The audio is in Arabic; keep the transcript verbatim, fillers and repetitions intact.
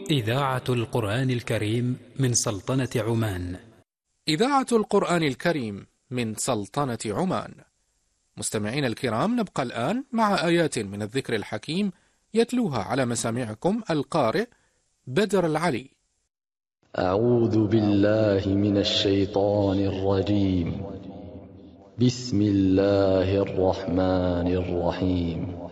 إذاعة القرآن الكريم من سلطنة عمان. إذاعة القرآن الكريم من سلطنة عمان. مستمعين الكرام، نبقى الآن مع آيات من الذكر الحكيم يتلوها على مسامعكم القارئ بدر العلي. أعوذ بالله من الشيطان الرجيم. بسم الله الرحمن الرحيم.